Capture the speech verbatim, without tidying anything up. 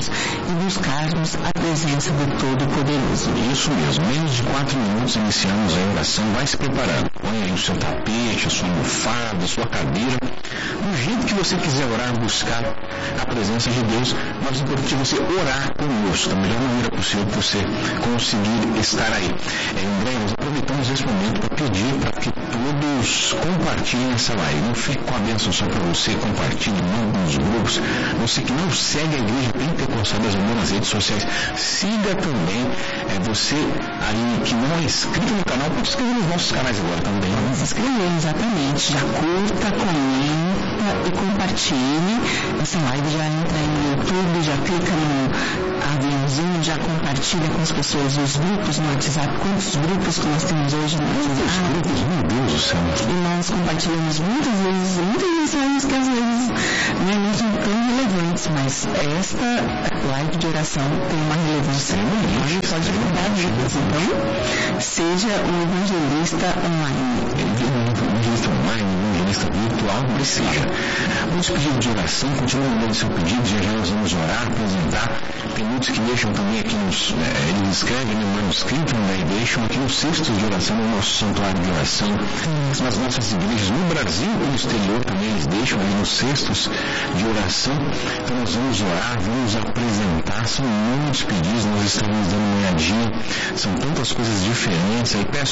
orarmos e buscarmos a presença do Todo-Poderoso. Isso mesmo, menos de quatro minutos iniciamos a oração. Vai se preparando, põe aí o seu tapete, a sua almofada, a sua cadeira, do jeito que você quiser orar, buscar a presença de Deus, mas o importante é você orar conosco, da melhor maneira possível para você conseguir estar aí. É, André, nós aproveitamos esse momento para pedir para que todos compartilhem essa live. Não fique com a bênção só para você, compartilhe, manda nos grupos. Você que não segue a Igreja Pentecostal das Irmãs nas redes sociais, siga também. É, você aí que não é inscrito no canal, pode se inscrever nos nossos canais agora também. Vamos se inscrever, exatamente. Já curta, comenta e compartilhe. Essa live já entra aí no YouTube, já clica no aviãozinho, já compartilha com as pessoas os grupos no WhatsApp. Quantos grupos que nós temos hoje no WhatsApp? Grupos, meu Deus do céu. E nós compartilhamos muitas vezes, muitas mensagens que às vezes né, não são tão relevantes, mas esta live de oração tem uma relevância enorme, pode mudar vidas. Então, seja um evangelista online. Evangelista online, evangelista virtual, mas seja. Muitos pedidos de oração, continue mandando seu pedido, já já nós vamos orar, apresentar. Tem muitos que deixam também aqui nos, é, eles escrevem no manuscrito, né, e deixam aqui nos cestos de oração, no nosso santuário de oração, nas nossas igrejas, no Brasil e no exterior também, eles deixam aí nos cestos de oração. Então nós vamos orar, vamos apresentar, são muitos pedidos, nós estamos dando uma olhadinha, são tantas coisas diferentes, aí peço